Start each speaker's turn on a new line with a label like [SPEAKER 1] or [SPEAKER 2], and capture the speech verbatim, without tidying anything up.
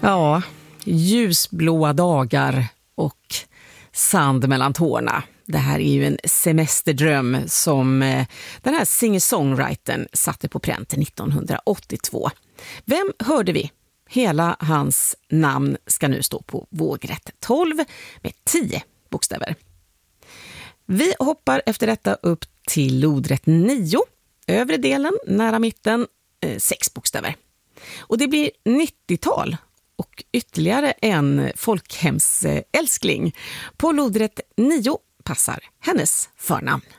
[SPEAKER 1] Ja, ljusblåa dagar och sand mellan tårna. Det här är ju en semesterdröm som den här singer-songwritern satte på pränt nittonhundraåttiotvå. Vem hörde vi? Hela hans namn ska nu stå på vågrätt tolv med tio bokstäver. Vi hoppar efter detta upp till lodrätt nio, övre delen, nära mitten, sex bokstäver. Och det blir nittiotal och ytterligare en folkhemsälskling. På lodrätt nio passar hennes förnamn.